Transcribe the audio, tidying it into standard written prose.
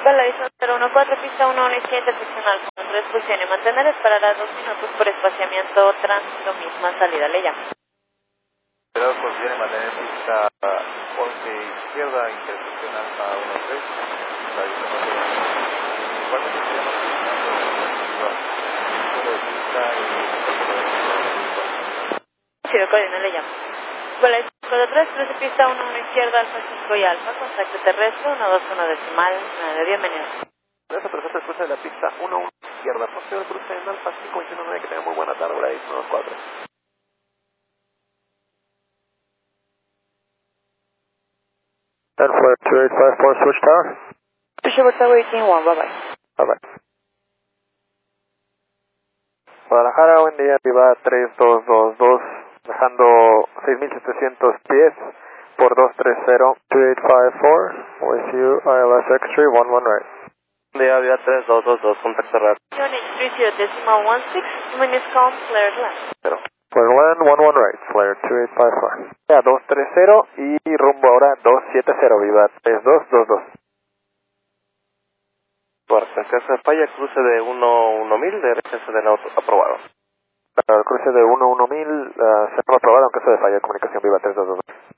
Baliza 014, pista 117, presión alfa, 3 funcione. Mantener esperará 2 minutos por espaciamiento, tránsito, misma salida, le llamo. Pero conviene mantener pista 11 izquierda, intersección alfa 13, Baliza 4 Sí, de coordina, le llamo. Baliza 43, 13, pista 1 izquierda, alfa 5 y alfa, contacto terrestre, 121 decimal, 9, bienvenido. Gracias, presente el cruce de la pista 1 izquierda, posterior cruce en alfa 529, que tenga muy buena tarde, Bryce 124. Alpha 2854, switch tower. Bishop Tower 181, bye bye. Bye bye. Guadalajara, buen día, arriba 3222, bajando 6700 pies por 230, 2854, with you, ILS X-ray 11 right. Día, vía 3222, contacto rápido. UNH 30 decimal 16, minutes calm, flared left. Pero, Flare 11 right, flare 2854. Ya, 230 y rumbo ahora 270, viva 3222. en caso de falla, cruce de 11000, derecha del auto, aprobado. El cruce de 11000 se ha aprobado en caso de falla de comunicación, viva 3222.